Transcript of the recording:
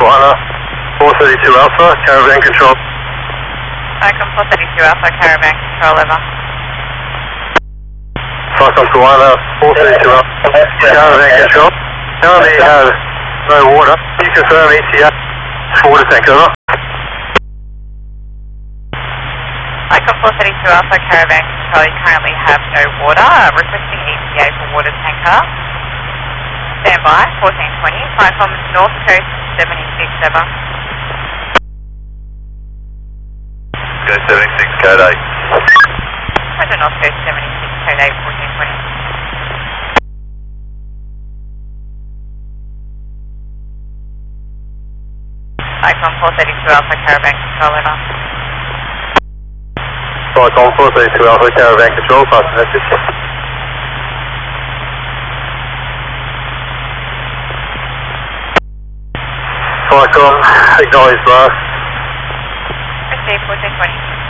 Swana, 432 Alpha, Caravan Control. Cyclone 432 Alpha, Caravan Control, over. Cyclone Swana, 432 Alpha, Caravan Control. Currently have no water. Can you confirm ETA water tank, over? Cyclone 432 Alpha, Caravan Control, you currently have no water. Requesting ETA for water tanker. Standby, 1420, Cyclone North Coast 76, over. Go 76, code 8. Roger, North Coast 76, code 8, 1420. Cyclone 432 Alpha, Caravan Control, over. Cyclone 432 Alpha, Caravan Control, pass the message. Cyclone, acknowledge blast. Received, 1420.